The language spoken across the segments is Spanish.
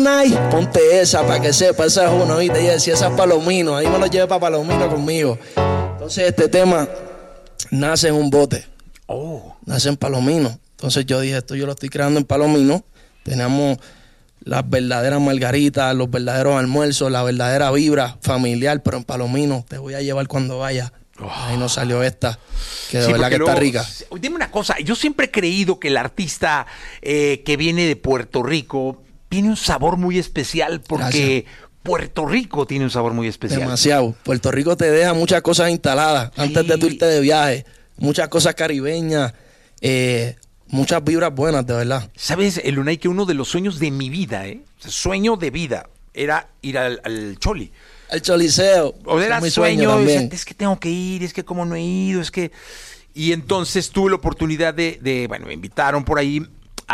Ponte esa para que sepa, esa es una, ¿viste? Y decía, esa es Palomino, ahí me lo llevé para Palomino conmigo. Entonces este tema nace en un bote, nace en Palomino. Entonces yo dije, esto yo lo estoy creando en Palomino. Tenemos las verdaderas margaritas, los verdaderos almuerzos, la verdadera vibra familiar, pero en Palomino te voy a llevar cuando vaya. Ahí nos salió esta, que de verdad que está rica. Dime una cosa, yo siempre he creído que el artista que viene de Puerto Rico tiene un sabor muy especial porque Puerto Rico tiene un sabor muy especial. Demasiado. Puerto Rico te deja muchas cosas instaladas antes de tú irte de viaje. Muchas cosas caribeñas, muchas vibras buenas, de verdad. ¿Sabes, Lunay, que uno de los sueños de mi vida, sueño de vida, era ir al Choli? El Choliseo. O era sueño, es que tengo que ir, es que como no he ido, es que... Y entonces tuve la oportunidad bueno, me invitaron por ahí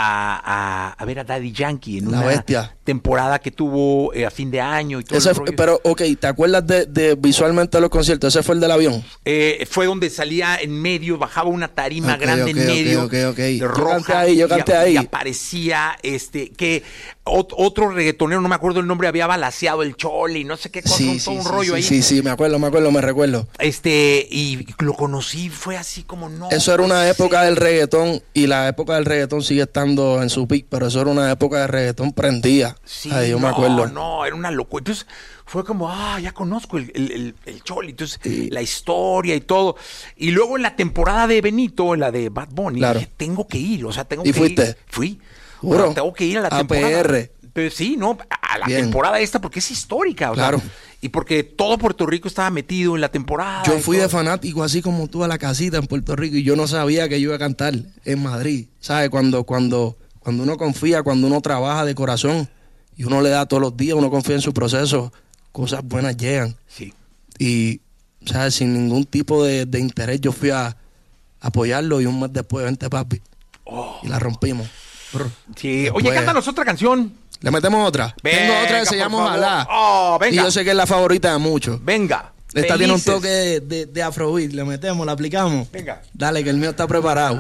a ver a Daddy Yankee en una temporada que tuvo a fin de año y todo ese, pero, ¿te acuerdas de visualmente los conciertos? ¿Ese fue el del avión? Fue donde salía en medio, bajaba una tarima grande en medio, de roja, yo canté ahí. Y aparecía que otro reggaetonero, no me acuerdo el nombre, había balaceado el Choli, no sé qué cosa, todo un rollo ahí. Sí, me recuerdo. Y lo conocí, fue así como no. Eso era una época del reggaetón, y la época del reggaetón sigue estando en su pic, pero eso era una época de reggaetón prendida. Sí, yo me acuerdo. No, era una locura. Entonces fue como, ya conozco el Choli. Entonces, la historia y todo. Y luego en la temporada de Benito, en la de Bad Bunny, dije, tengo que ir. O sea, tengo que ir. ¿Y fuiste? Fui. Bueno, tengo que ir a la temporada. PR. Pero sí, a la temporada esta, porque es histórica. O sea, y porque todo Puerto Rico estaba metido en la temporada. Yo fui de fanático, así como tú, a la casita en Puerto Rico, y yo no sabía que yo iba a cantar en Madrid. ¿Sabes? Cuando uno confía, cuando uno trabaja de corazón y uno le da todos los días, uno confía en su proceso, cosas buenas llegan. Sí. Y, ¿sabes? Sin ningún tipo de interés, yo fui a apoyarlo, y un mes después, vente, papi. Y la rompimos. Sí. Después, oye, cántanos otra canción. ¿Le metemos otra? Venga, tengo otra que se llama Ojalá. Venga. Y yo sé que es la favorita de muchos. Venga. Esta tiene un toque de afrobeat. Le metemos, la aplicamos. Venga. Dale, que el mío está preparado.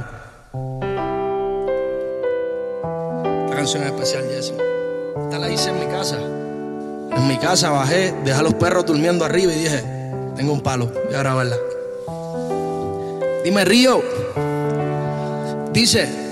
Esta canción es especial, Jesse. Esta la hice en mi casa. En mi casa bajé, dejé a los perros durmiendo arriba y dije, tengo un palo, voy a grabarla. Dime, Río. Dice...